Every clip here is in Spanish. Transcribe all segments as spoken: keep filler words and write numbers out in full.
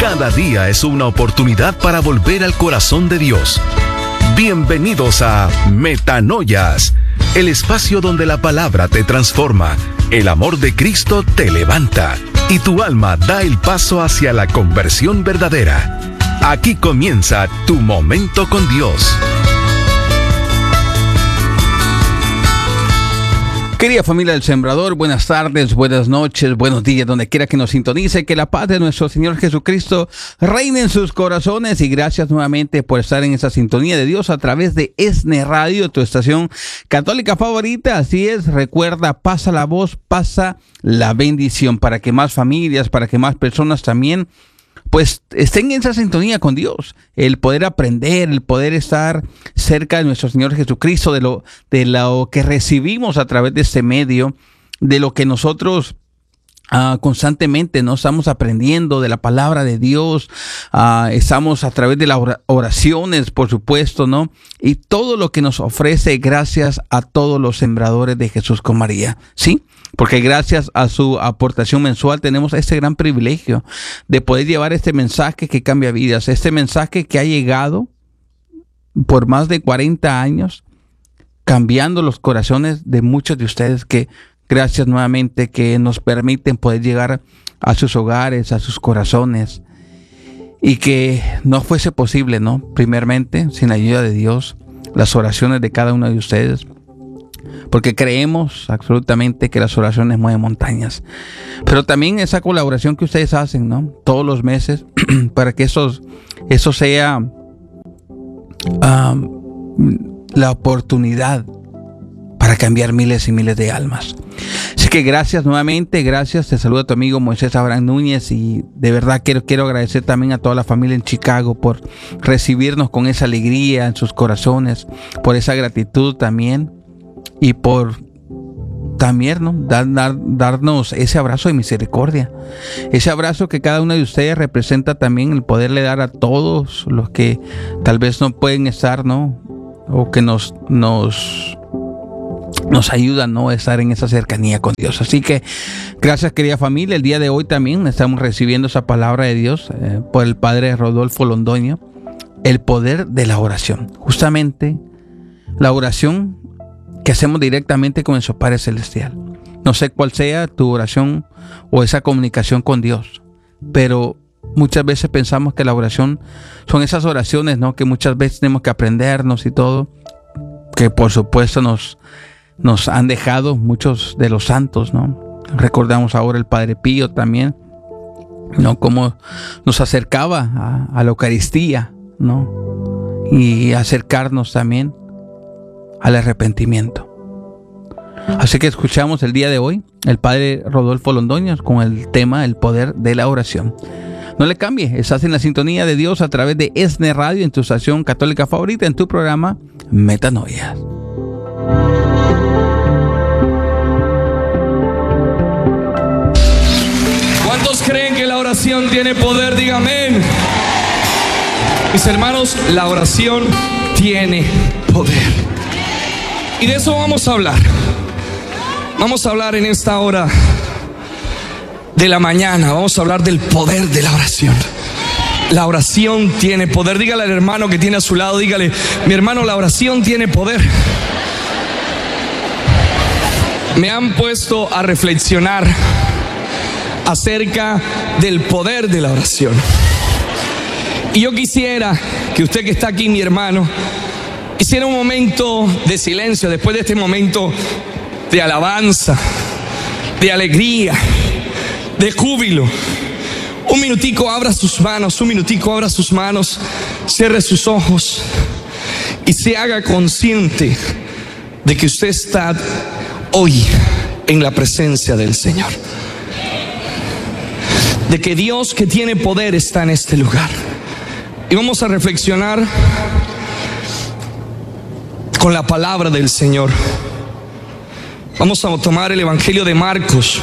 Cada día es una oportunidad para volver al corazón de Dios. Bienvenidos a Metanoias, el espacio donde la palabra te transforma, el amor de Cristo te levanta y tu alma da el paso hacia la conversión verdadera. Aquí comienza tu momento con Dios. Querida familia del Sembrador, buenas tardes, buenas noches, buenos días, donde quiera que nos sintonice, que la paz de nuestro Señor Jesucristo reine en sus corazones y gracias nuevamente por estar en esa sintonía de Dios a través de ESNE Radio, tu estación católica favorita. Así es, recuerda, pasa la voz, pasa la bendición para que más familias, para que más personas también pues estén en esa sintonía con Dios, el poder aprender, el poder estar cerca de nuestro Señor Jesucristo, de lo, de lo que recibimos a través de este medio, de lo que nosotros uh, constantemente no estamos aprendiendo de la palabra de Dios, uh, estamos a través de las oraciones, por supuesto, ¿no? Y todo lo que nos ofrece gracias a todos los sembradores de Jesús con María, ¿sí? Porque gracias a su aportación mensual tenemos este gran privilegio de poder llevar este mensaje que cambia vidas, este mensaje que ha llegado por más de cuarenta años, cambiando los corazones de muchos de ustedes que gracias nuevamente que nos permiten poder llegar a sus hogares, a sus corazones y que no fuese posible, ¿no? Primeramente, sin la ayuda de Dios, las oraciones de cada uno de ustedes. Porque creemos absolutamente que las oraciones mueven montañas. Pero también esa colaboración que ustedes hacen, ¿no? Todos los meses, para que eso, eso sea um, la oportunidad para cambiar miles y miles de almas. Así que gracias nuevamente, gracias. Te saluda tu amigo Moisés Abraham Núñez y de verdad quiero, quiero agradecer también a toda la familia en Chicago por recibirnos con esa alegría en sus corazones, por esa gratitud también. Y por también, ¿no? Dar, dar, darnos ese abrazo de misericordia. Ese abrazo que cada uno de ustedes representa también el poderle dar a todos los que tal vez no pueden estar, ¿no? O que nos, nos, nos ayudan, ¿no? A estar en esa cercanía con Dios. Así que gracias, querida familia. El día de hoy también estamos recibiendo esa palabra de Dios eh, por el padre Rodolfo Londoño. El poder de la oración. Justamente la oración que hacemos directamente con nuestro Padre Celestial. No sé cuál sea tu oración o esa comunicación con Dios, pero muchas veces pensamos que la oración son esas oraciones, ¿no? Que muchas veces tenemos que aprendernos y todo, que por supuesto nos, nos han dejado muchos de los santos, ¿no? Recordamos ahora el Padre Pío también, ¿no? Cómo nos acercaba a, a la Eucaristía, ¿no? Y acercarnos también al arrepentimiento. Así que escuchamos el día de hoy el padre Rodolfo Londoño con el tema el poder de la oración. No le cambie, estás en la sintonía de Dios a través de ESNE Radio, en tu estación católica favorita, en tu programa Metanoias. ¿Cuántos creen que la oración tiene poder? Diga amén. Mis hermanos, la oración tiene poder. Y de eso vamos a hablar. Vamos a hablar en esta hora de la mañana. Vamos a hablar del poder de la oración. La oración tiene poder. Dígale al hermano que tiene a su lado, dígale: mi hermano, la oración tiene poder. Me han puesto a reflexionar acerca del poder de la oración. Y yo quisiera que usted que está aquí, mi hermano, hiciera un momento de silencio después de este momento de alabanza, de alegría, de júbilo. Un minutico abra sus manos, un minutico abra sus manos, cierre sus ojos y se haga consciente de que usted está hoy en la presencia del Señor. De que Dios, que tiene poder, está en este lugar. Y vamos a reflexionar con la palabra del Señor. Vamos a tomar el Evangelio de Marcos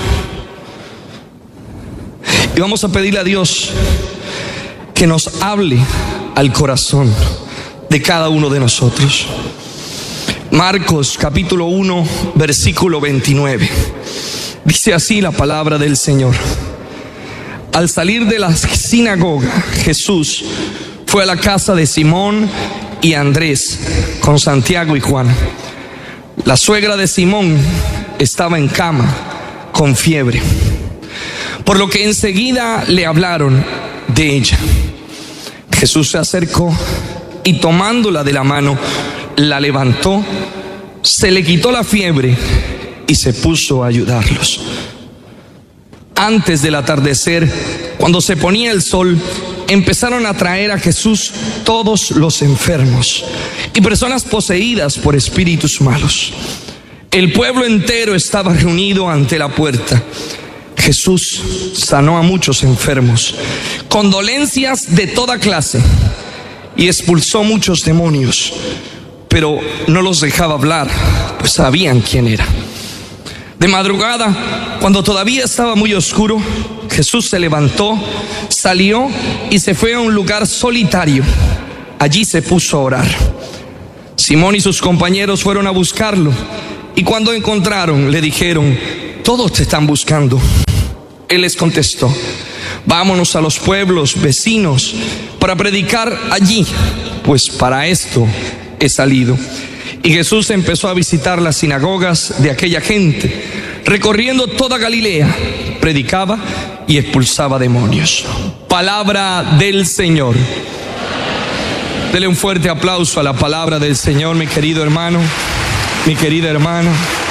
y vamos a pedirle a Dios que nos hable al corazón de cada uno de nosotros. Marcos capítulo uno, versículo veintinueve. Dice así la palabra del Señor: al salir de la sinagoga, Jesús fue a la casa de Simón y Andrés con Santiago y Juan. La suegra de Simón estaba en cama con fiebre, por lo que enseguida le hablaron de ella. Jesús se acercó y tomándola de la mano, la levantó, se le quitó la fiebre y se puso a ayudarlos. Antes del atardecer, cuando se ponía el sol, empezaron a traer a Jesús todos los enfermos y personas poseídas por espíritus malos. El pueblo entero estaba reunido ante la puerta. Jesús sanó a muchos enfermos, con dolencias de toda clase, y expulsó muchos demonios, pero no los dejaba hablar, pues sabían quién era. De madrugada, cuando todavía estaba muy oscuro, Jesús se levantó, salió y se fue a un lugar solitario. Allí se puso a orar. Simón y sus compañeros fueron a buscarlo, y cuando encontraron, le dijeron: todos te están buscando. Él les contestó: vámonos a los pueblos vecinos para predicar allí, pues para esto he salido. Y Jesús empezó a visitar las sinagogas de aquella gente, recorriendo toda Galilea, predicaba y expulsaba demonios. Palabra del Señor. Dele un fuerte aplauso a la palabra del Señor, mi querido hermano, mi querida hermana.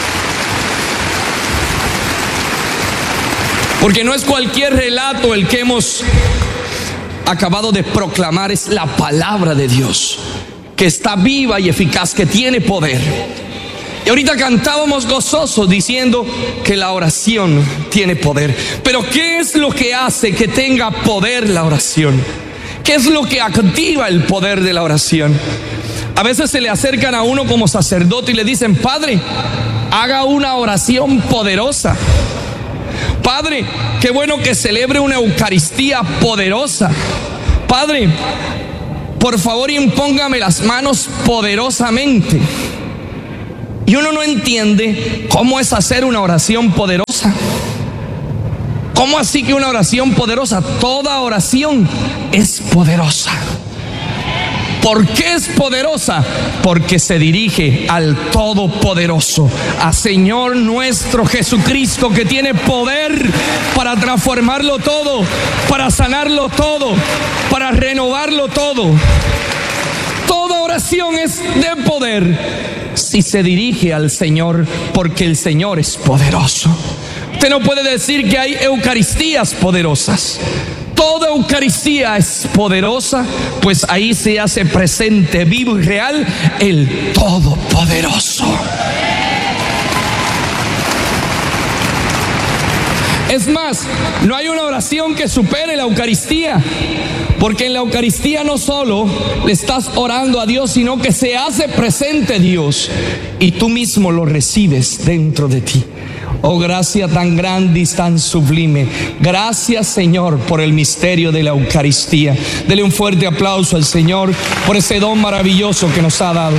Porque no es cualquier relato el que hemos acabado de proclamar, es la palabra de Dios, que está viva y eficaz, que tiene poder. Y ahorita cantábamos gozosos diciendo que la oración tiene poder. Pero ¿qué es lo que hace que tenga poder la oración? ¿Qué es lo que activa el poder de la oración? A veces se le acercan a uno como sacerdote y le dicen: padre, haga una oración poderosa. Padre, qué bueno que celebre una Eucaristía poderosa. Padre, por favor impóngame las manos poderosamente. Y uno no entiende cómo es hacer una oración poderosa. ¿Cómo así que una oración poderosa? Toda oración es poderosa. ¿Por qué es poderosa? Porque se dirige al Todopoderoso, a Señor nuestro Jesucristo, que tiene poder para transformarlo todo, para sanarlo todo, para renovarlo todo. Toda oración es de poder si se dirige al Señor, porque el Señor es poderoso. Usted no puede decir que hay Eucaristías poderosas. Toda Eucaristía es poderosa, pues ahí se hace presente, vivo y real, el Todopoderoso. Es más, no hay una oración que supere la Eucaristía, porque en la Eucaristía no solo le estás orando a Dios, sino que se hace presente Dios y tú mismo lo recibes dentro de ti. Oh, gracia tan grande y tan sublime. Gracias, Señor, por el misterio de la Eucaristía. Dele un fuerte aplauso al Señor por ese don maravilloso que nos ha dado.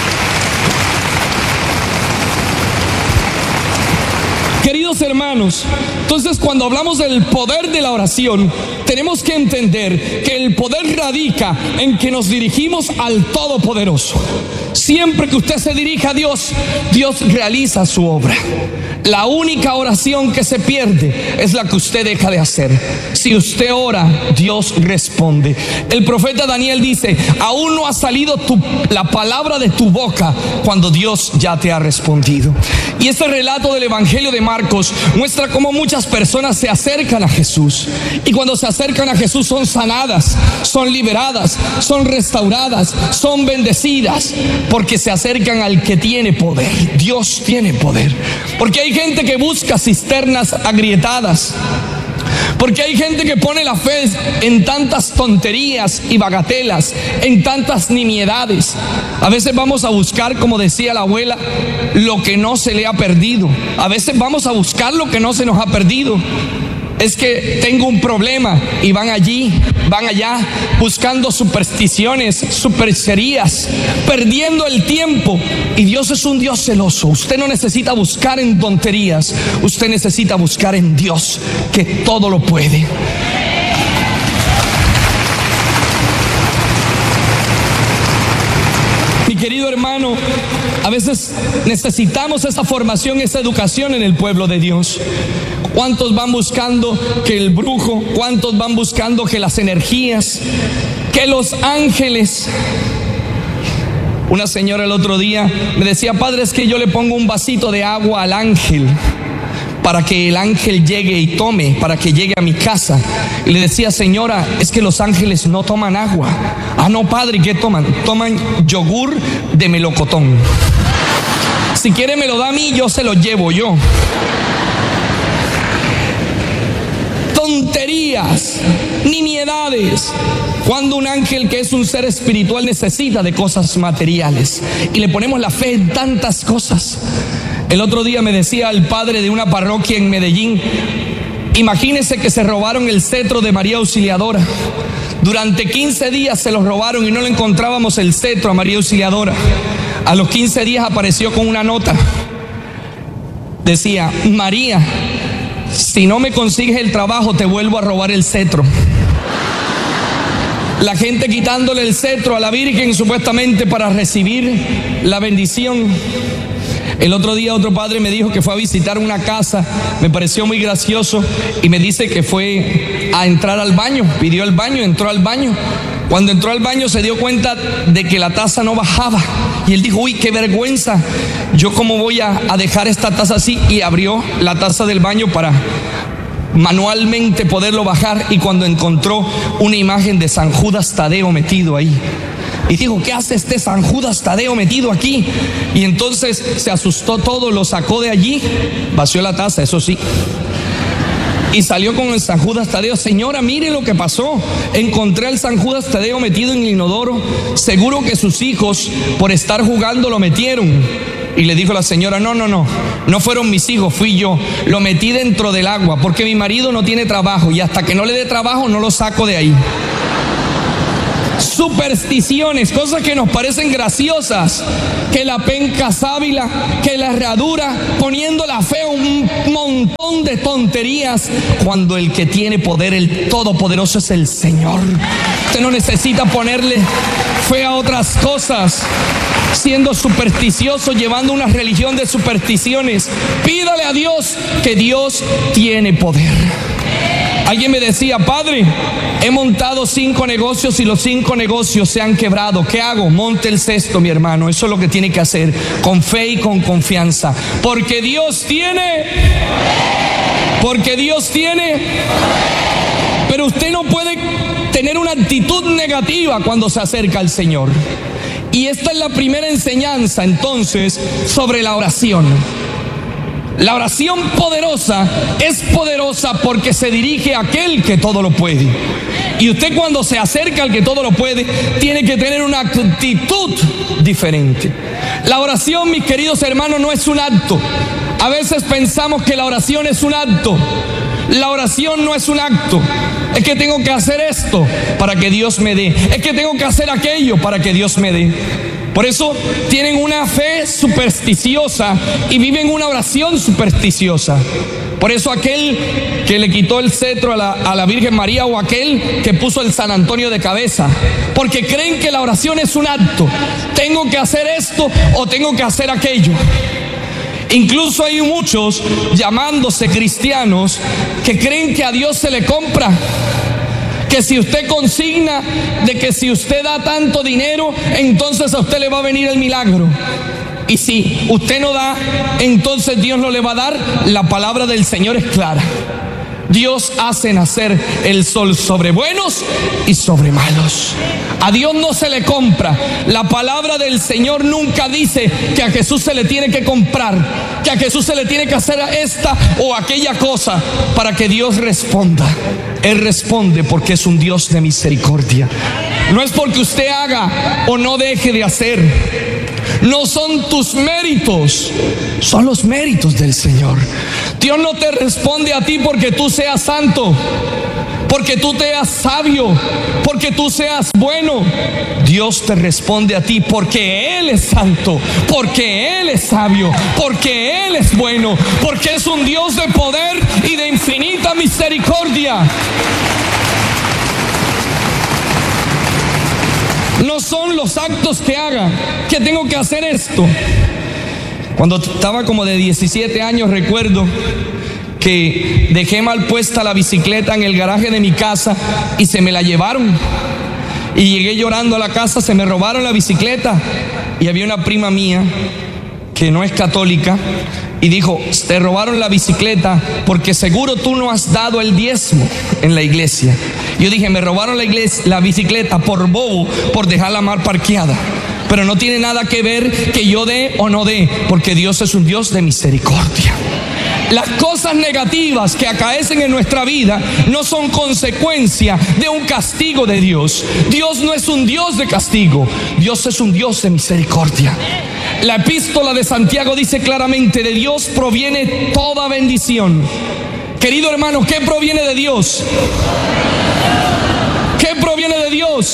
Queridos hermanos, entonces cuando hablamos del poder de la oración, tenemos que entender que el poder radica en que nos dirigimos al Todopoderoso. Siempre que usted se dirija a Dios, Dios realiza su obra. La única oración que se pierde es la que usted deja de hacer. Si usted ora, Dios responde. El profeta Daniel dice: aún no ha salido tu, la palabra de tu boca cuando Dios ya te ha respondido. Y este relato del Evangelio de Marcos muestra cómo muchas personas se acercan a Jesús, y cuando se acercan a Jesús son sanadas, son liberadas, son restauradas, son bendecidas, porque se acercan al que tiene poder. Dios tiene poder. Porque hay gente que busca cisternas agrietadas, porque hay gente que pone la fe en tantas tonterías y bagatelas, en tantas nimiedades. A veces vamos a buscar, como decía la abuela, lo que no se le ha perdido. A veces vamos a buscar lo que no se nos ha perdido. Es que tengo un problema y van allí, van allá, buscando supersticiones, supercherías, perdiendo el tiempo. Y Dios es un Dios celoso. Usted no necesita buscar en tonterías, usted necesita buscar en Dios, que todo lo puede. A veces necesitamos esa formación, esa educación en el pueblo de Dios. ¿Cuántos van buscando que el brujo? ¿Cuántos van buscando que las energías, que los ángeles? Una señora el otro día me decía: padre, es que yo le pongo un vasito de agua al ángel para que el ángel llegue y tome, para que llegue a mi casa. Y le decía: señora, es que los ángeles no toman agua. Ah, no, padre, ¿qué toman? Toman yogur de melocotón. Si quiere me lo da a mí, yo se lo llevo yo. Tonterías, nimiedades, cuando un ángel, que es un ser espiritual, necesita de cosas materiales y le ponemos la fe en tantas cosas. El otro día me decía el padre de una parroquia en Medellín: imagínense que se robaron el cetro de María Auxiliadora. Durante quince días se los robaron y no le encontrábamos el cetro a María Auxiliadora. A los quince días apareció con una nota. Decía: María, si no me consigues el trabajo, te vuelvo a robar el cetro. La gente quitándole el cetro a la Virgen supuestamente para recibir la bendición. El otro día otro padre me dijo que fue a visitar una casa, me pareció muy gracioso, y me dice que fue a entrar al baño, pidió el baño, entró al baño. Cuando entró al baño se dio cuenta de que la taza no bajaba, y él dijo: uy, qué vergüenza, yo cómo voy a, a dejar esta taza así. Y abrió la taza del baño para manualmente poderlo bajar, y cuando encontró una imagen de San Judas Tadeo metido ahí, y dijo: ¿qué hace este San Judas Tadeo metido aquí? Y entonces se asustó todo, lo sacó de allí, vació la taza, eso sí, y salió con el San Judas Tadeo. Señora, mire lo que pasó, encontré al San Judas Tadeo metido en el inodoro, seguro que sus hijos por estar jugando lo metieron. Y le dijo la señora: no, no, no, no fueron mis hijos, fui yo, lo metí dentro del agua porque mi marido no tiene trabajo y hasta que no le dé trabajo no lo saco de ahí. Supersticiones, cosas que nos parecen graciosas, que la penca sábila, que la herradura, poniendo la fe a un montón de tonterías, cuando el que tiene poder, el todopoderoso, es el Señor. Usted no necesita ponerle fe a otras cosas, siendo supersticioso, llevando una religión de supersticiones. Pídale a Dios, que Dios tiene poder. Alguien me decía: padre, he montado cinco negocios y los cinco negocios se han quebrado. ¿Qué hago? Monte el sexto, mi hermano. Eso es lo que tiene que hacer, con fe y con confianza. Porque Dios tiene. Porque Dios tiene. Pero usted no puede tener una actitud negativa cuando se acerca al Señor. Y esta es la primera enseñanza entonces sobre la oración. La oración poderosa es poderosa porque se dirige a aquel que todo lo puede. Y usted, cuando se acerca al que todo lo puede, tiene que tener una actitud diferente. La oración, mis queridos hermanos, no es un acto. A veces pensamos que la oración es un acto. La oración no es un acto. Es que tengo que hacer esto para que Dios me dé. Es que tengo que hacer aquello para que Dios me dé. Por eso tienen una fe supersticiosa y viven una oración supersticiosa. Por eso aquel que le quitó el cetro a la, a la Virgen María, o aquel que puso el San Antonio de cabeza, porque creen que la oración es un acto. Tengo que hacer esto o tengo que hacer aquello. Incluso hay muchos llamándose cristianos que creen que a Dios se le compra. Que si usted consigna, de que si usted da tanto dinero, entonces a usted le va a venir el milagro. Y si usted no da, entonces Dios no le va a dar. La palabra del Señor es clara. Dios hace nacer el sol sobre buenos y sobre malos. A Dios no se le compra. La palabra del Señor nunca dice que a Jesús se le tiene que comprar, que a Jesús se le tiene que hacer esta o aquella cosa para que Dios responda. Él responde porque es un Dios de misericordia. No es porque usted haga o no deje de hacer. No son tus méritos, son los méritos del Señor. Dios no te responde a ti porque tú seas santo, porque tú seas sabio, porque tú seas bueno. Dios te responde a ti porque Él es santo, porque Él es sabio, porque Él es bueno, porque es un Dios de poder y de infinita misericordia. No son los actos que haga, que tengo que hacer esto. Cuando estaba como de diecisiete años, recuerdo que dejé mal puesta la bicicleta en el garaje de mi casa y se me la llevaron. Y llegué llorando a la casa, se me robaron la bicicleta. Y había una prima mía que no es católica y dijo: te robaron la bicicleta porque seguro tú no has dado el diezmo en la iglesia. Yo dije: me robaron la, iglesia, la bicicleta por bobo, por dejarla mal parqueada. Pero no tiene nada que ver que yo dé o no dé, porque Dios es un Dios de misericordia. Las cosas negativas que acaecen en nuestra vida no son consecuencia de un castigo de Dios. Dios no es un Dios de castigo, Dios es un Dios de misericordia. La epístola de Santiago dice claramente: de Dios proviene toda bendición. Querido hermano, ¿qué proviene de Dios? ¿Qué proviene de Dios?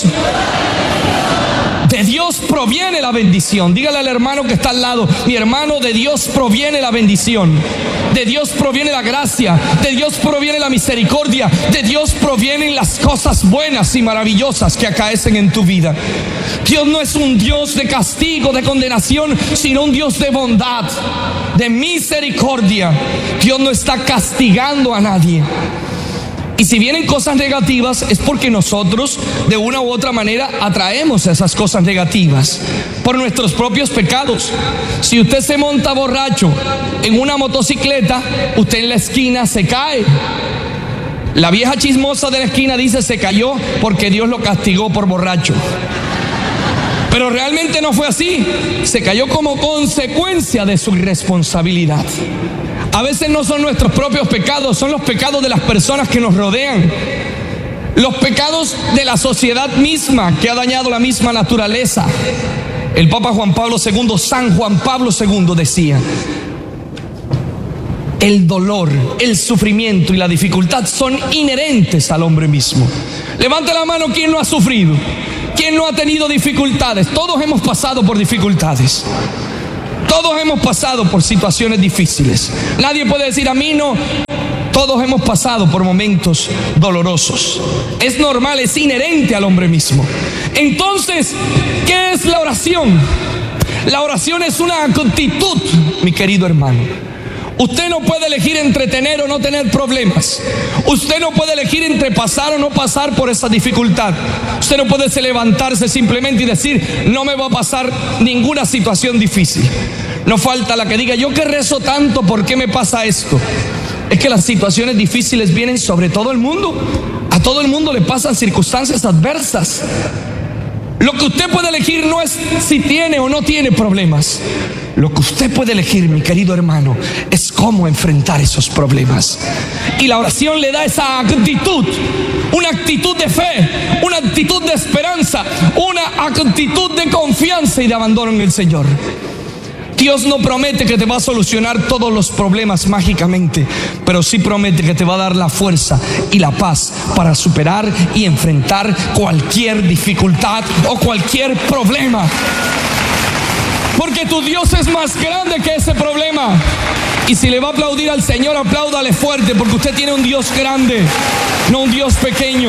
De Dios proviene la bendición. Dígale al hermano que está al lado: mi hermano, de Dios proviene la bendición. De Dios proviene la gracia. De Dios proviene la misericordia. De Dios provienen las cosas buenas y maravillosas que acaecen en tu vida. Dios no es un Dios de castigo, de condenación, sino un Dios de bondad, de misericordia. Dios no está castigando a nadie. Y si vienen cosas negativas es porque nosotros de una u otra manera atraemos esas cosas negativas por nuestros propios pecados. Si usted se monta borracho en una motocicleta, usted en la esquina se cae. La vieja chismosa de la esquina dice: se cayó porque Dios lo castigó por borracho. Pero realmente no fue así. Se cayó como consecuencia de su irresponsabilidad. A veces no son nuestros propios pecados, son los pecados de las personas que nos rodean. Los pecados de la sociedad misma que ha dañado la misma naturaleza. El Papa Juan Pablo segundo, San Juan Pablo segundo decía: el dolor, el sufrimiento y la dificultad son inherentes al hombre mismo. Levante la mano quien no ha sufrido, quien no ha tenido dificultades. Todos hemos pasado por dificultades. Todos hemos pasado por situaciones difíciles. Nadie puede decir: a mí no. Todos hemos pasado por momentos dolorosos. Es normal, es inherente al hombre mismo. Entonces, ¿qué es la oración? La oración es una actitud, mi querido hermano. Usted no puede elegir entre tener o no tener problemas. Usted no puede elegir entre pasar o no pasar por esa dificultad. Usted no puede levantarse simplemente y decir: no me va a pasar ninguna situación difícil. No falta la que diga: yo que rezo tanto, ¿por qué me pasa esto? Es que las situaciones difíciles vienen sobre todo el mundo. A todo el mundo le pasan circunstancias adversas. Lo que usted puede elegir no es si tiene o no tiene problemas. Lo que usted puede elegir, mi querido hermano, es cómo enfrentar esos problemas. Y la oración le da esa actitud, una actitud de fe, una actitud de esperanza, una actitud de confianza y de abandono en el Señor. Dios no promete que te va a solucionar todos los problemas mágicamente, pero sí promete que te va a dar la fuerza y la paz para superar y enfrentar cualquier dificultad o cualquier problema. Porque tu Dios es más grande que ese problema. Y si le va a aplaudir al Señor, apláudale fuerte, porque usted tiene un Dios grande, no un Dios pequeño.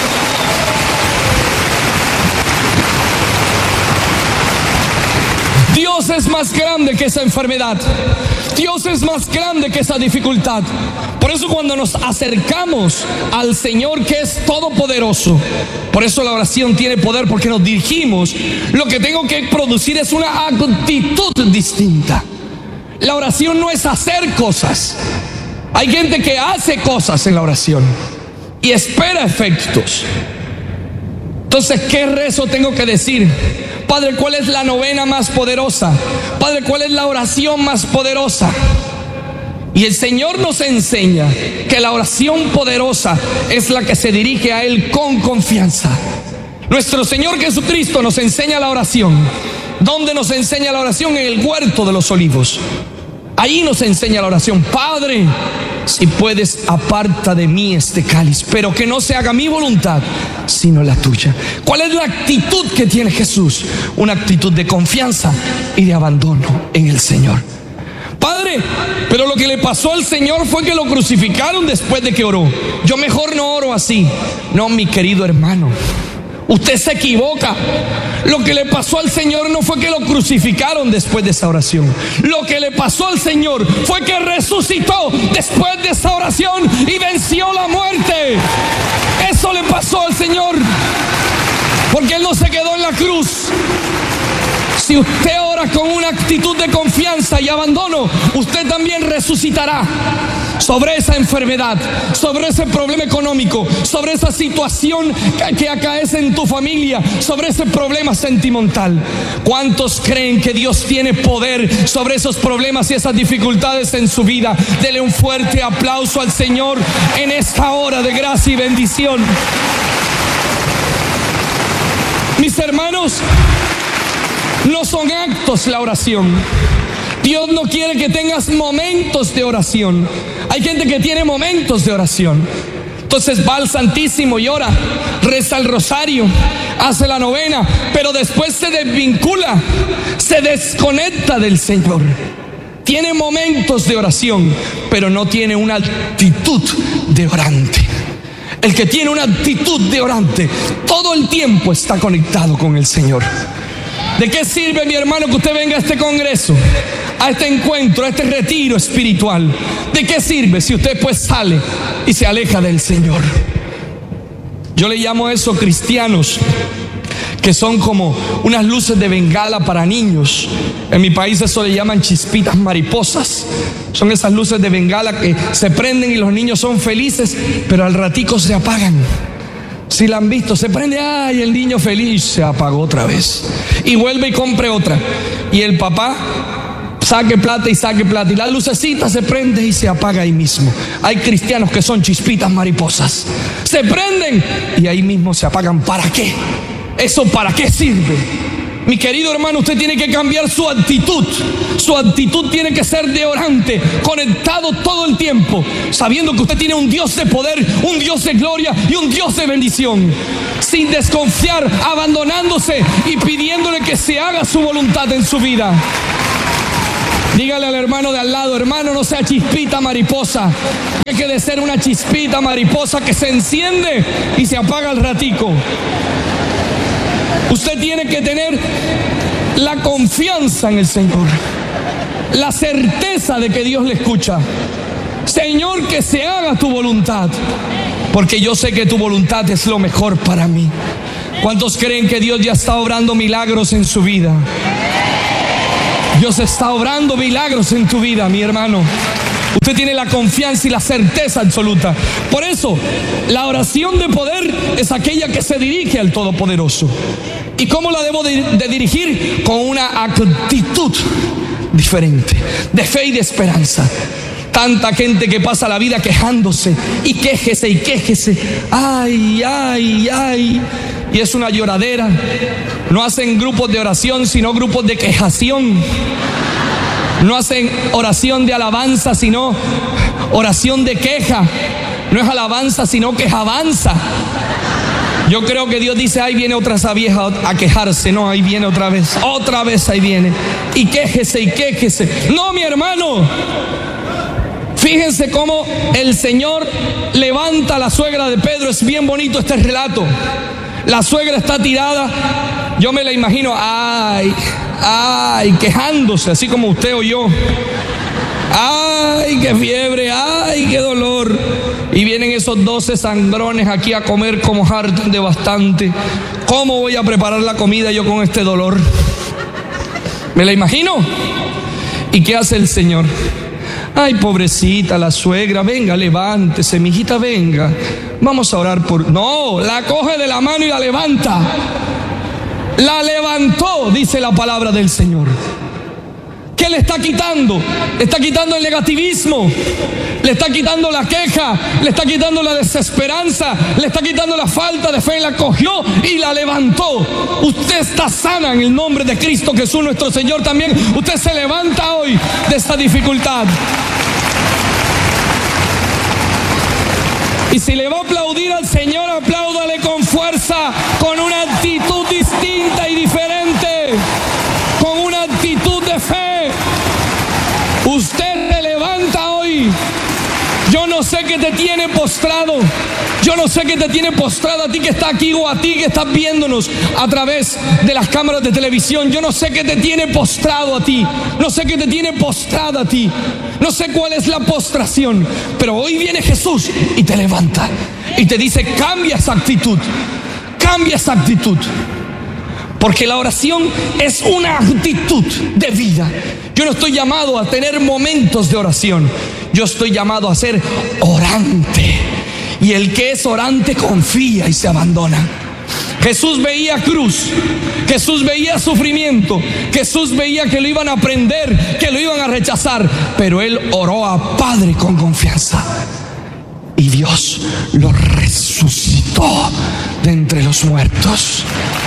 Dios es más grande que esa enfermedad. Dios es más grande que esa dificultad. Por eso cuando nos acercamos al Señor, que es todopoderoso, por eso la oración tiene poder, porque nos dirigimos. Lo que tengo que producir es una actitud distinta. La oración no es hacer cosas. Hay gente que hace cosas en la oración y espera efectos. Entonces, ¿qué rezo tengo que decir? Padre, ¿cuál es la novena más poderosa? Padre, ¿cuál es la oración más poderosa? Y el Señor nos enseña que la oración poderosa es la que se dirige a Él con confianza. Nuestro Señor Jesucristo nos enseña la oración. ¿Dónde nos enseña la oración? En el huerto de los olivos. Ahí nos enseña la oración. Padre, si puedes, aparta de mí este cáliz, pero que no se haga mi voluntad, sino la tuya. ¿Cuál es la actitud que tiene Jesús? Una actitud de confianza y de abandono en el Señor. Padre, pero lo que le pasó al Señor fue que lo crucificaron después de que oró. Yo mejor no oro así. No, mi querido hermano, Usted se equivoca. Lo que le pasó al Señor no fue que lo crucificaron después de esa oración. Lo que le pasó al Señor fue que resucitó después de esa oración y venció la muerte. Eso le pasó al Señor, porque Él no se quedó en la cruz. Si usted ora con una actitud de confianza y abandono, usted también resucitará sobre esa enfermedad, sobre ese problema económico, sobre esa situación que acaece en tu familia, sobre ese problema sentimental. ¿Cuántos creen que Dios tiene poder sobre esos problemas y esas dificultades en su vida? Dele un fuerte aplauso al Señor en esta hora de gracia y bendición. Mis hermanos, no son actos la oración. Dios no quiere que tengas momentos de oración. Hay gente que tiene momentos de oración. Entonces va al Santísimo y ora, reza el rosario, hace la novena, pero después se desvincula, se desconecta del Señor. Tiene momentos de oración, pero no tiene una actitud de orante. El que tiene una actitud de orante, todo el tiempo está conectado con el Señor. ¿De qué sirve, mi hermano, que usted venga a este congreso, a este encuentro, a este retiro espiritual? ¿De qué sirve si usted pues sale y se aleja del Señor? Yo le llamo eso cristianos que son como unas luces de bengala para niños. En mi país eso le llaman chispitas mariposas. Son esas luces de bengala que se prenden y los niños son felices, pero al ratico se apagan. Si la han visto, se prende, ay, el niño feliz, se apagó otra vez. Y vuelve y compre otra. Y el papá saque plata y saque plata. Y la lucecita se prende y se apaga ahí mismo. Hay cristianos que son chispitas mariposas. Se prenden y ahí mismo se apagan. ¿Para qué? ¿Eso para qué sirve? Mi querido hermano, usted tiene que cambiar su actitud. Su actitud tiene que ser de orante, conectado todo el tiempo, sabiendo que usted tiene un Dios de poder, un Dios de gloria y un Dios de bendición. Sin desconfiar, abandonándose y pidiéndole que se haga su voluntad en su vida. Dígale al hermano de al lado: hermano, no sea chispita mariposa. Hay que de ser una chispita mariposa que se enciende y se apaga al ratico. Usted tiene que tener la confianza en el Señor, la certeza de que Dios le escucha. Señor, que se haga tu voluntad, porque yo sé que tu voluntad es lo mejor para mí. ¿Cuántos creen que Dios ya está obrando milagros en su vida? Dios está obrando milagros en tu vida, mi hermano. Usted tiene la confianza y la certeza absoluta. Por eso, la oración de poder es aquella que se dirige al Todopoderoso. ¿Y cómo la debo de, de dirigir? Con una actitud diferente, de fe y de esperanza. Tanta gente que pasa la vida quejándose y quéjese y quéjese. Ay, ay, ay. Y es una lloradera. No hacen grupos de oración, sino grupos de quejación. No hacen oración de alabanza, sino oración de queja. No es alabanza, sino quejabanza. Yo creo que Dios dice: ahí viene otra esa vieja a quejarse. No, ahí viene otra vez. Otra vez ahí viene. Y quéjese y quéjese. No, mi hermano. Fíjense cómo el Señor levanta a la suegra de Pedro. Es bien bonito este relato. La suegra está tirada. Yo me la imagino, ay, ay, quejándose, así como usted o yo. Ay, qué fiebre, ay, qué dolor. Y vienen esos doce sangrones aquí a comer como hartan de bastante. ¿Cómo voy a preparar la comida yo con este dolor? ¿Me la imagino? ¿Y qué hace el Señor? Ay, pobrecita la suegra, venga, levántese, mijita, venga. Vamos a orar por... No, la coge de la mano y la levanta. La levantó, dice la palabra del Señor. ¿Qué le está quitando? Le está quitando el negativismo, le está quitando la queja, le está quitando la desesperanza, le está quitando la falta de fe. La cogió y la levantó. Usted está sana en el nombre de Cristo Jesús nuestro Señor. También usted se levanta hoy de esta dificultad. Y si le va a aplaudir al Señor, apláudale con fuerza, con una actitud distinta y diferente, con una actitud de fe. Usted se levanta hoy. Yo no sé qué te tiene postrado. Yo no sé qué te tiene postrado a ti que está aquí o a ti que estás viéndonos a través de las cámaras de televisión. Yo no sé qué te tiene postrado a ti. No sé qué te tiene postrado a ti. No sé cuál es la postración. Pero hoy viene Jesús y te levanta y te dice: cambia esa actitud. Cambia esa actitud. Porque la oración es una actitud de vida. Yo no estoy llamado a tener momentos de oración. Yo estoy llamado a ser orante. Y el que es orante confía y se abandona. Jesús veía cruz, Jesús veía sufrimiento, Jesús veía que lo iban a prender, que lo iban a rechazar, pero él oró a Padre con confianza. Y Dios lo resucitó de entre los muertos.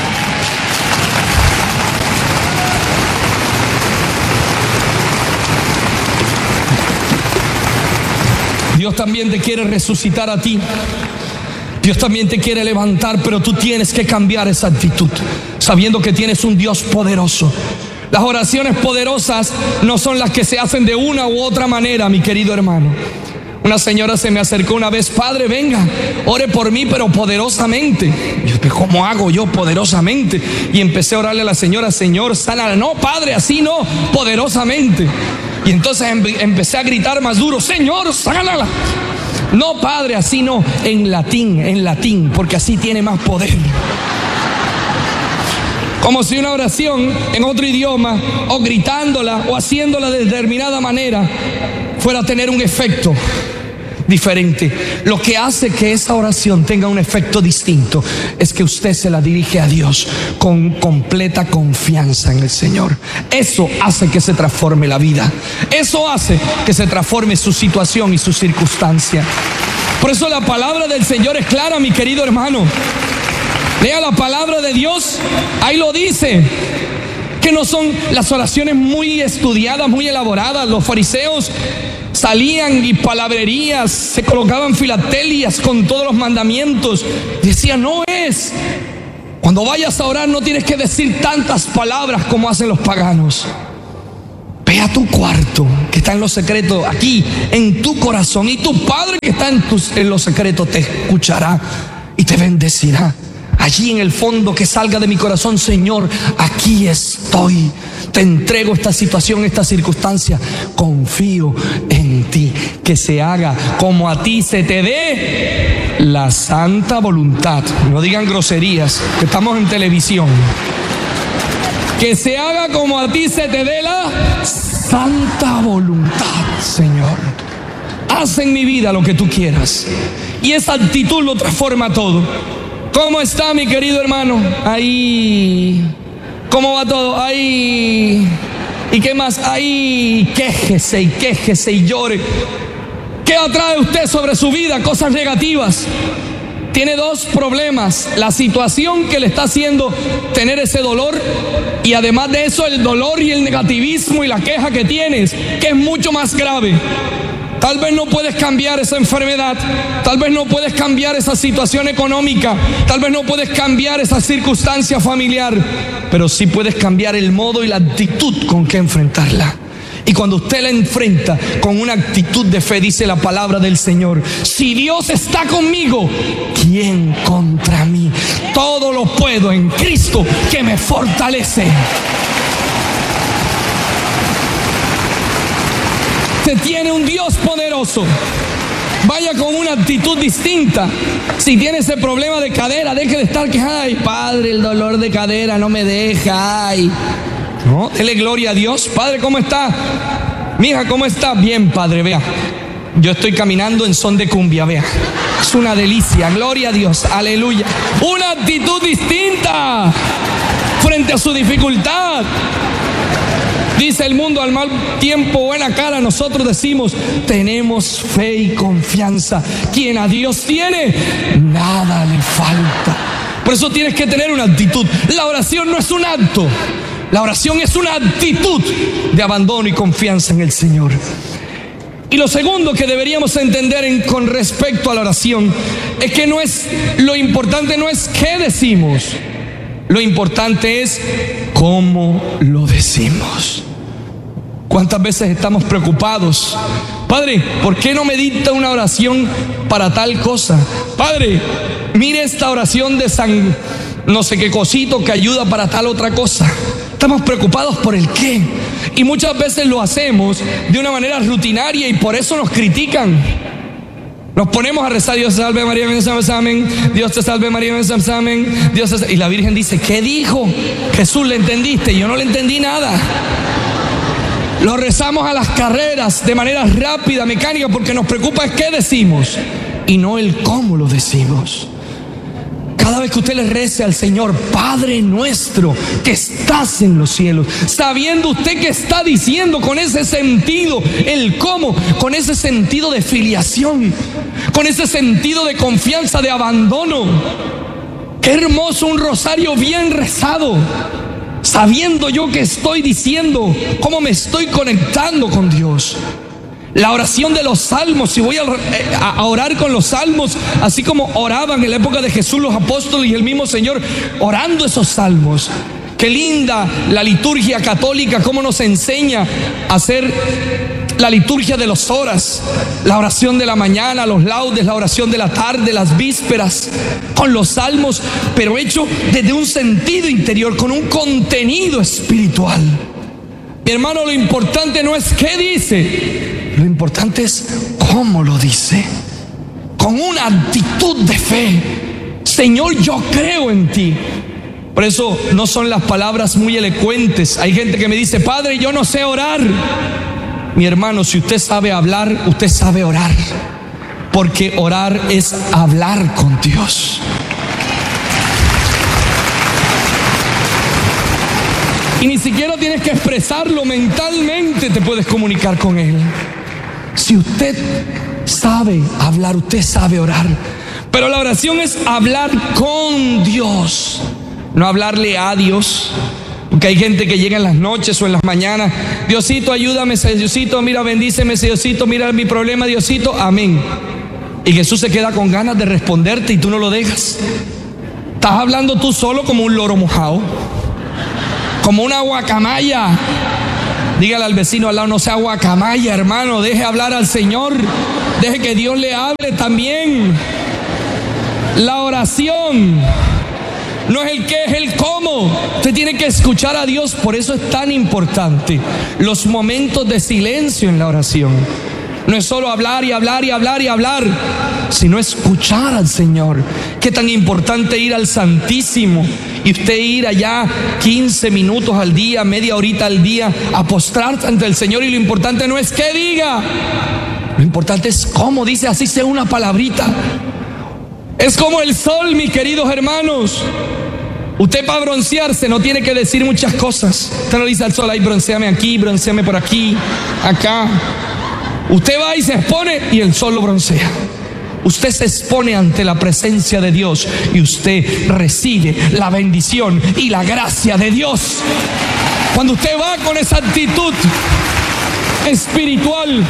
Dios también te quiere resucitar a ti. Dios también te quiere levantar, pero tú tienes que cambiar esa actitud, sabiendo que tienes un Dios poderoso. Las oraciones poderosas no son las que se hacen de una u otra manera, mi querido hermano. Una señora se me acercó una vez: padre, venga, ore por mí, pero poderosamente. Yo dije: ¿cómo hago yo poderosamente? Y empecé a orarle a la señora: Señor, sánala. No, padre, así no, poderosamente. Y entonces empecé a gritar más duro: Señor, sánala. No, padre, así no, en latín, en latín, porque así tiene más poder. Como si una oración en otro idioma, o gritándola, o haciéndola de determinada manera, fuera a tener un efecto diferente. Lo que hace que esa oración tenga un efecto distinto es que usted se la dirige a Dios con completa confianza en el Señor. Eso hace que se transforme la vida. Eso hace que se transforme su situación y su circunstancia. Por eso la palabra del Señor es clara, mi querido hermano. Lea la palabra de Dios, ahí lo dice. Que no son las oraciones muy estudiadas, muy elaboradas. Los fariseos salían y palabrerías, se colocaban filatelias con todos los mandamientos. Decían: no es. Cuando vayas a orar no tienes que decir tantas palabras como hacen los paganos. Ve a tu cuarto, que está en lo secreto, aquí, en tu corazón. Y tu Padre que está en, tus, en lo secreto te escuchará y te bendecirá. Allí en el fondo, que salga de mi corazón: Señor, aquí estoy. Te entrego esta situación, esta circunstancia. Confío en ti. Que se haga como a ti se te dé la santa voluntad. No digan groserías, que estamos en televisión. Que se haga como a ti se te dé la santa voluntad, Señor. Haz en mi vida lo que tú quieras. Y esa actitud lo transforma todo. ¿Cómo está, mi querido hermano? Ahí. ¿Cómo va todo? Ahí. ¿Y qué más? Ahí. Quéjese y quéjese y llore. ¿Qué atrae usted sobre su vida? Cosas negativas. Tiene dos problemas: la situación que le está haciendo tener ese dolor, y además de eso el dolor y el negativismo y la queja que tienes, que es mucho más grave. Tal vez no puedes cambiar esa enfermedad, tal vez no puedes cambiar esa situación económica, tal vez no puedes cambiar esa circunstancia familiar, pero sí puedes cambiar el modo y la actitud con que enfrentarla. Y cuando usted la enfrenta con una actitud de fe, dice la palabra del Señor: si Dios está conmigo, ¿quién contra mí? Todo lo puedo en Cristo que me fortalece. Se tiene un Dios poderoso. Vaya con una actitud distinta. Si tiene ese problema de cadera, deje de estar que: ay, padre, el dolor de cadera no me deja. Ay. No, dele gloria a Dios. Padre, ¿cómo está? Mija, ¿cómo está? Bien, padre, vea. Yo estoy caminando en son de cumbia, vea. Es una delicia, gloria a Dios, aleluya. Una actitud distinta frente a su dificultad. Dice el mundo: al mal tiempo, buena cara. Nosotros decimos: tenemos fe y confianza. Quien a Dios tiene, nada le falta. Por eso tienes que tener una actitud. La oración no es un acto. La oración es una actitud de abandono y confianza en el Señor. Y lo segundo que deberíamos entender en, con respecto a la oración es que no es, lo importante no es qué decimos. Lo importante es cómo lo decimos. ¿Cuántas veces estamos preocupados? Padre, ¿por qué no me dicta una oración para tal cosa? Padre, mire esta oración de San no sé qué cosito que ayuda para tal otra cosa. Estamos preocupados por el qué. Y muchas veces lo hacemos de una manera rutinaria y por eso nos critican. Nos ponemos a rezar, Dios te salve María, amén. Dios te salve María, amén. Dios te salve. Y la Virgen dice, ¿qué dijo? Jesús, ¿le entendiste? Yo no le entendí nada. Lo rezamos a las carreras, de manera rápida, mecánica, porque nos preocupa es qué decimos y no el cómo lo decimos. Cada vez que usted le rece al Señor, Padre nuestro que estás en los cielos, sabiendo usted que está diciendo con ese sentido, el cómo, con ese sentido de filiación, con ese sentido de confianza, de abandono. Qué hermoso un rosario bien rezado, sabiendo yo que estoy diciendo cómo me estoy conectando con Dios. La oración de los salmos, si voy a, a orar con los salmos, así como oraban en la época de Jesús los apóstoles y el mismo Señor, orando esos salmos. Qué linda la liturgia católica, cómo nos enseña a hacer la liturgia de las horas, la oración de la mañana, los laudes, la oración de la tarde, las vísperas, con los salmos, pero hecho desde un sentido interior, con un contenido espiritual. Mi hermano, lo importante no es qué dice, lo importante es cómo lo dice, con una actitud de fe. Señor, yo creo en ti. Por eso no son las palabras muy elocuentes. Hay gente que me dice, Padre, yo no sé orar. Mi hermano, si usted sabe hablar, usted sabe orar, porque orar es hablar con Dios. Y ni siquiera tienes que expresarlo mentalmente, te puedes comunicar con Él. Si usted sabe hablar, usted sabe orar. Pero la oración es hablar con Dios, no hablarle a Dios. Porque hay gente que llega en las noches o en las mañanas, Diosito, ayúdame, Diosito, mira, bendíceme, Diosito, mira mi problema, Diosito, amén. Y Jesús se queda con ganas de responderte y tú no lo dejas. Estás hablando tú solo como un loro mojado, como una guacamaya. Dígale al vecino al lado, no sea guacamaya, hermano, deje hablar al Señor, deje que Dios le hable también. La oración no es el qué, es el cómo. Usted tiene que escuchar a Dios. Por eso es tan importante los momentos de silencio en la oración. No es solo hablar y hablar y hablar y hablar, sino escuchar al Señor. Qué tan importante ir al Santísimo y usted ir allá quince minutos al día, media horita al día, a postrarse ante el Señor. Y lo importante no es qué diga, lo importante es cómo dice, así sea una palabrita. Es como el sol, mis queridos hermanos. Usted para broncearse no tiene que decir muchas cosas. Usted no dice al sol, ay, bronceame aquí, bronceame por aquí, acá. Usted va y se expone y el sol lo broncea. Usted se expone ante la presencia de Dios y usted recibe la bendición y la gracia de Dios. Cuando usted va con esa actitud espiritual.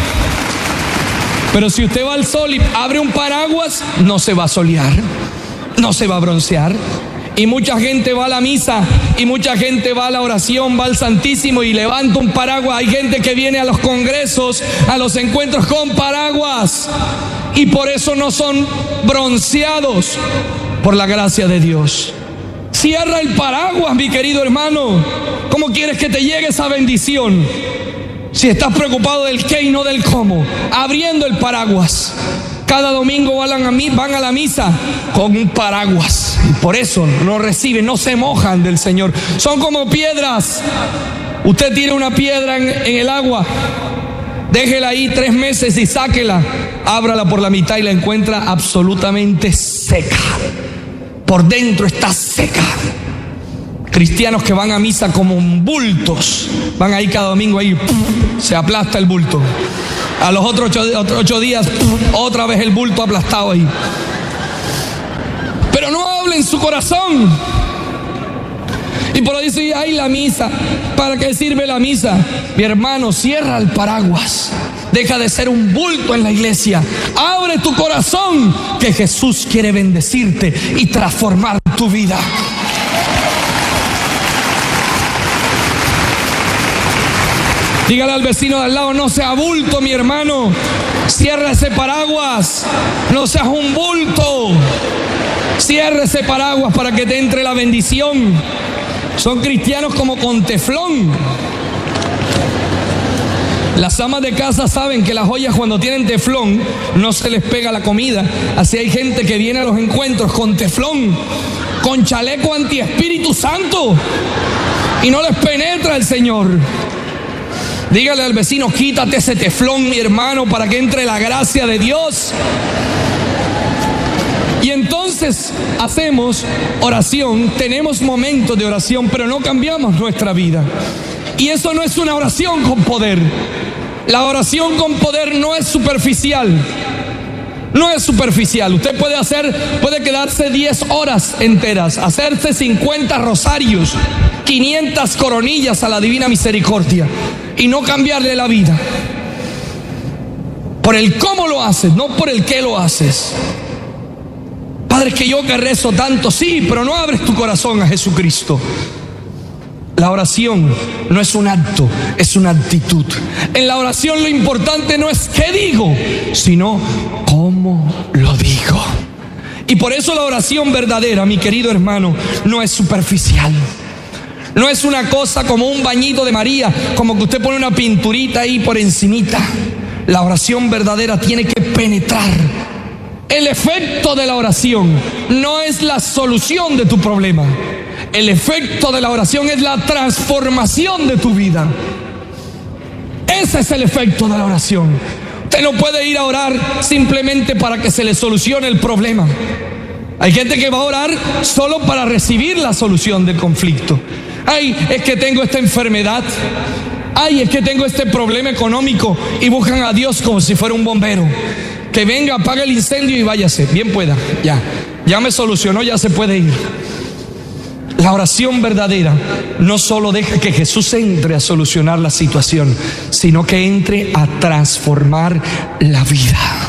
Pero si usted va al sol y abre un paraguas, no se va a solear, no se va a broncear. Y mucha gente va a la misa y mucha gente va a la oración, va al Santísimo y levanta un paraguas. Hay gente que viene a los congresos, a los encuentros con paraguas y por eso no son bronceados por la gracia de Dios. Cierra el paraguas, mi querido hermano. ¿Cómo quieres que te llegue esa bendición? Si estás preocupado del qué y no del cómo, abriendo el paraguas. Cada domingo van a, van a la misa con un paraguas. Y por eso no reciben, no se mojan del Señor. Son como piedras. Usted tira una piedra en, en el agua, déjela ahí tres meses y sáquela. Ábrala por la mitad y la encuentra absolutamente seca. Por dentro está seca. Cristianos que van a misa como bultos, van ahí cada domingo, ahí se aplasta el bulto. A los otros ocho, otros ocho días, otra vez el bulto aplastado ahí. Pero no habla en su corazón. Y por ahí dice, ay, la misa, ¿para qué sirve la misa? Mi hermano, cierra el paraguas. Deja de ser un bulto en la iglesia. Abre tu corazón, que Jesús quiere bendecirte y transformar tu vida. Dígale al vecino de al lado, no sea bulto, mi hermano. Cierra ese paraguas. No seas un bulto. Cierra ese paraguas para que te entre la bendición. Son cristianos como con teflón. Las amas de casa saben que las ollas cuando tienen teflón no se les pega la comida. Así hay gente que viene a los encuentros con teflón, con chaleco anti-Espíritu Santo, y no les penetra el Señor. Dígale al vecino, quítate ese teflón, mi hermano, para que entre la gracia de Dios. Y entonces hacemos oración, tenemos momentos de oración, pero no cambiamos nuestra vida. Y eso no es una oración con poder. La oración con poder no es superficial. No es superficial. Usted puede hacer, puede quedarse diez horas enteras, hacerse cincuenta rosarios, quinientas coronillas a la Divina Misericordia y no cambiarle la vida. Por el cómo lo haces, no por el qué lo haces. Padre, es que yo que rezo tanto, sí, pero no abres tu corazón a Jesucristo. La oración no es un acto, es una actitud. En la oración lo importante no es qué digo, sino cómo lo digo. Y por eso la oración verdadera, mi querido hermano, no es superficial. No es una cosa como un bañito de María, como que usted pone una pinturita ahí por encimita. La oración verdadera tiene que penetrar. El efecto de la oración no es la solución de tu problema. El efecto de la oración es la transformación de tu vida. Ese es el efecto de la oración. Usted no puede ir a orar simplemente para que se le solucione el problema. Hay gente que va a orar solo para recibir la solución del conflicto. Ay, es que tengo esta enfermedad. Ay, es que tengo este problema económico. Y buscan a Dios como si fuera un bombero. Que venga, apague el incendio y váyase. Bien pueda, ya. Ya me solucionó, ya se puede ir. La oración verdadera no solo deja que Jesús entre a solucionar la situación, sino que entre a transformar la vida.